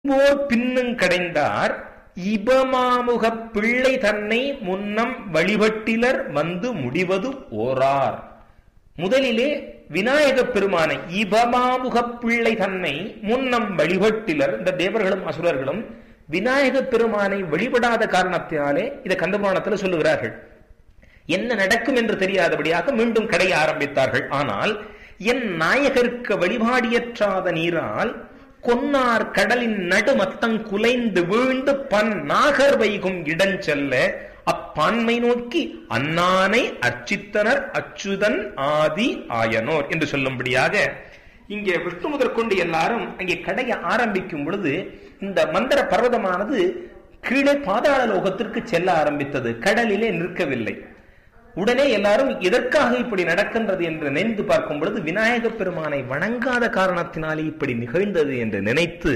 போர் பின்னுங் கடைந்தார் இபமாமுகப் பிள்ளை தன்னை முன்னம் வழிபட்டிலர் வந்து முடிவது ஓரார். முதலிலே விநாயகப் பெருமானை இபமாமுகப் பிள்ளை தன்னை முன்னம் வழிபட்டிலர், இந்த தேவர்களும் அசுரர்களும் விநாயகப் பெருமானை வழிபடாத காரணத்தினாலே இதை கந்தபுராணத்தில் சொல்லுகிறார்கள். என்ன நடக்கும் என்று தெரியாதபடியாக மீண்டும் கடைய ஆரம்பித்தார்கள். ஆனால் என் நாயகருக்கு வழிபாடியற்றாத நீரால் கொன்னார் கடலின் நடுமத்தங் குலைந்து வீழ்ந்து பன் நாகர் வைகும் இடஞ்செல்ல அப்பான்மை நோக்கி அண்ணானை அர்ச்சித்தனர் அச்சுதன் ஆதி ஆயனோர் என்று சொல்லும்படியாக இங்கே விஷ்ணு முதற்கொண்டு எல்லாரும் அங்கே கடைய ஆரம்பிக்கும் பொழுது இந்த மந்திர பர்வதமானது கீழே பாதாள லோகத்திற்கு செல்ல ஆரம்பித்தது, கடலிலே நிற்கவில்லை. உடனே எல்லாரும் எதற்காக இப்படி நடக்கின்றது என்று நினைந்து பார்க்கும் பொழுது விநாயக பெருமானை வணங்காத காரணத்தினாலே இப்படி நிகழ்ந்தது என்று நினைத்து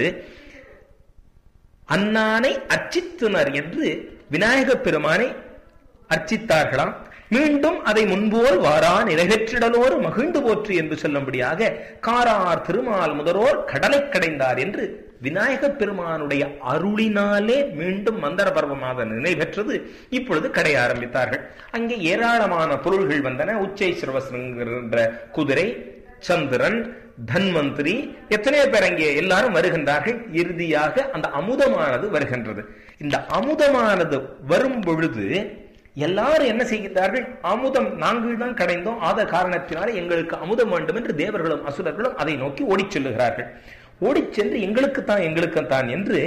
அண்ணானை அர்ச்சித்தனர் என்று விநாயக பெருமானை அர்ச்சித்தார்களாம். மீண்டும் அதை முன்போல் வாரா நிறைவேற்றிடலோர் மகிழ்ந்து போற்று என்று சொல்லும்படியாக காரார் திருமால் முதலோர் கடலை கடைந்தார் என்று விநாயக பெருமானுடைய அருளினாலே மீண்டும் மந்தர பர்வமாக நினைவற்றது. இப்பொழுது கடைய ஆரம்பித்தார்கள். அங்கே ஏராளமான பொருள்கள் வந்தன. உச்சை சிரவசங்கிற குதிரை, சந்திரன், தன்வந்திரி, எத்தனையோ பேர் அங்கே எல்லாரும் வருகின்றார்கள். இறுதியாக அந்த அமுதமானது வருகின்றது. இந்த அமுதமானது வரும் பொழுது எல்லாரும் என்ன செய்கிறார்கள்? அமுதம் நாங்கள் தான் கடைந்தோம், ஆத காரணத்தினாலே எங்களுக்கு அமுதம் வேண்டும் என்று தேவர்களும் அசுரர்களும் அதை நோக்கி ஓடிச் செல்லுகிறார்கள். ஓடிச் சென்று எங்களுக்குத்தான் என்று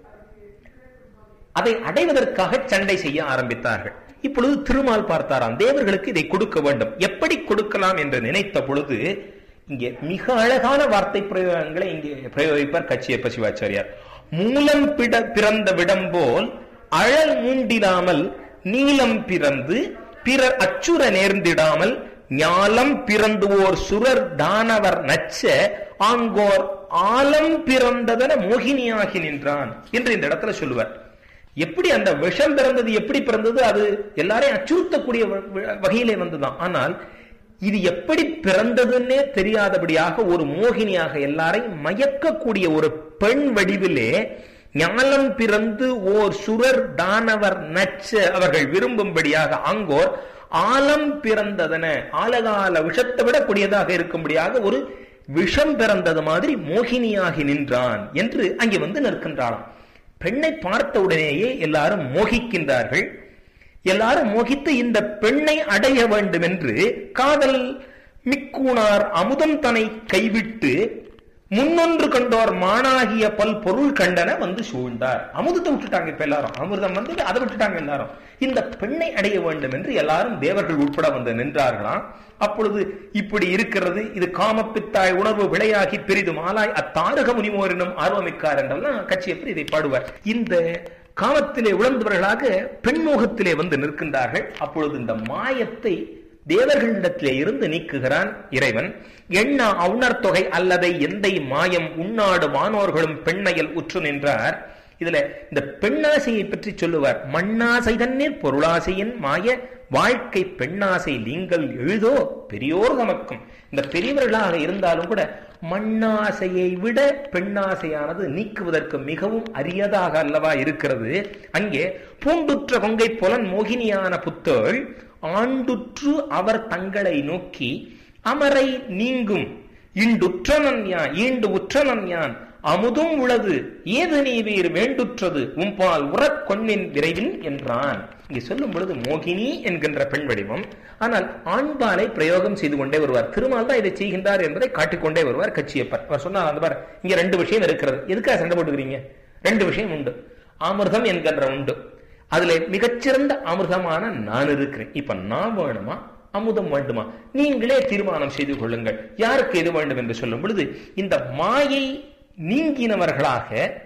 அதை அடைவதற்காக சண்டை செய்ய ஆரம்பித்தார்கள். இப்பொழுது திருமால் பார்த்தாராம், தேவர்களுக்கு இதை கொடுக்க வேண்டும், எப்படி கொடுக்கலாம் என்று நினைத்த பொழுது இங்கே மிக அழகான வார்த்தை பிரயோகங்களை இங்கே பிரயோகிப்பார் கச்சியப்ப சிவாச்சாரியார். மூலம் பிறந்த விடம் போல் அழல் மூண்டிடாமல் நீலம் பிறந்து பிறர் அச்சுர நேர்ந்திடாமல் ஞாலம் பிறந்து ஓர் சுரர் தானவர் நச்ச ஆங்கோர் ஆலம் பிறந்ததன மோகினியாகி நின்றான் என்று இந்த இடத்துல சொல்லுவார். எப்படி அந்த விஷம் பிறந்தது, எப்படி பிறந்தது, அது எல்லாரையும் அச்சுறுத்தக்கூடிய வகையிலே வந்துதான். ஆனால் இது எப்படி பிறந்ததுன்னே தெரியாதபடியாக ஒரு மோகினியாக எல்லாரையும் மயக்கக்கூடிய ஒரு பெண் வடிவிலே ஞானம் பிறந்து ஓர் சுரர் தானவர் நச்ச அவர்கள் விரும்பும்படியாக ஆங்கோர் ஆலம் பிறந்ததன, ஆலகால விஷத்தை விட கூடியதாக இருக்கும்படியாக ஒரு விஷம் பிறந்தது மாதிரி மோகினியாகி நின்றான் என்று அங்கே வந்து நிற்கின்றாளாம். பெண்ணை பார்த்த உடனேயே எல்லாரும் மோகிக்கின்றார்கள். எல்லாரும் மோகித்து இந்த பெண்ணை அடைய வேண்டும் என்று காதல் மிக்கூனார் அமுதம் தன்னை கைவிட்டு முன்னொன்று கண்டோர் மானாகிய பல் பொருள் கண்டன வந்து சூழ்ந்தார். அமுதத்தை விட்டுட்டாங்க இப்ப எல்லாரும், அமிர்தம் வந்து அதை விட்டுட்டாங்க எல்லாரும். இந்த பெண்ணை அடைய வேண்டும் என்று எல்லாரும் தேவர்கள் உட்பட வந்து நின்றார்களாம். அப்பொழுது இப்படி இருக்கிறது, இது காமப்பித்தாய் உணர்வு விளையாகி பெரிதும் ஆளாய் அத்தாரக முனிவோரினும் ஆர்வமிக்கார் என்றெல்லாம் கச்சியப்பர் இதை பாடுவார். இந்த காமத்திலே உழந்தவர்களாக பெண்மோகத்திலே வந்து நிற்கின்றார்கள். அப்பொழுது இந்த மாயத்தை தேவர்களிடத்திலே இருந்து நீக்குகிறான் இறைவன். எண்ணா அவுணர் தொகை அல்லதை எந்தை மாயம் உண்ணாடு வானோர்களும் பெண்ணையில் உற்று நின்றார். இதுல இந்த பெண்ணாசையை பற்றி சொல்லுவார். மண்ணாசை தண்ணீர் பொருளாசையின் மாய வாழ்க்கை பெண்ணாசை நீங்கள் எழுதோ பெரியோர் தமக்கும். இந்த பெரியவர்களாக இருந்தாலும் கூட மண்ணாசையை விட பெண்ணாசையானது நீக்குவதற்கு மிகவும் அரியதாக அல்லவா இருக்கிறது. அங்கே பூண்டுற்ற கொங்கை புலன் மோகினியான புத்தோள் ஆண்டுற்று அவர் தங்களை நோக்கி அமரை நீங்கும் இண்டுற்றனன் யான் ஈண்டு உற்றனன் யான் அமுதும் உளது ஏது நீ வீர் வேண்டுற்றது உம்பால் உறக் கொன்னின் விரைவில் என்றான். இங்கே சொல்லும் பொழுது மோகினி என்கின்ற பெண் வடிவம், ஆனால் ஆண்பாலை பிரயோகம் செய்து கொண்டே வருவார். திருமால் தான் இதை செய்கின்றார் என்பதை காட்டிக்கொண்டே வருவார் கச்சியப்பர். அவர் சொன்னால் அந்த பார், இங்க ரெண்டு விஷயம் இருக்கிறது, எதுக்காக சண்டை போட்டுக்கிறீங்க? ரெண்டு விஷயம் உண்டு. அமிர்தம் என்கின்ற உண்டு, அதுல மிகச்சிறந்த அமிர்தமான நான் இருக்கிறேன். இப்ப நான் வேணுமா அமுதம் வேண்டுமா? நீங்களே தீர்மானம் செய்து கொள்ளுங்கள், யாருக்கு எது வேண்டும் என்று சொல்லும் பொழுது இந்த மாயை நீங்கினவர்களாக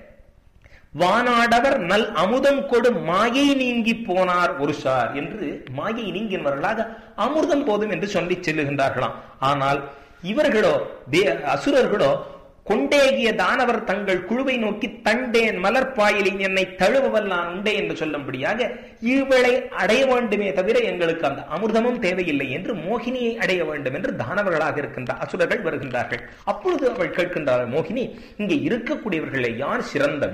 வானாடவர் நல் அமுதம் கொடு மாயை நீங்கி போனார் ஒரு சார் என்று மாயை நீங்கினவர்களாக அமிர்தம் போதும் என்று சொல்லி செல்லுகின்றார்களாம். ஆனால் இவர்களோ அசுரர்களோ கொண்டேகிய தானவர் தங்கள் குழுவை நோக்கி தண்டேன் மலர்பாயிலின் என்னை தழுவவல் நான் உண்டே என்று சொல்லும்படியாக இவளை அடைய வேண்டுமே தவிர எங்களுக்கு அந்த அமிர்தமும் தேவையில்லை என்று மோகினியை அடைய வேண்டும் என்று தானவர்களாக இருக்கின்ற அசுரர்கள் வருகின்றார்கள். அப்பொழுது அவள் கேட்கின்றாள், மோகினி, இங்கே இருக்கக்கூடியவர்களை யார் சிறந்த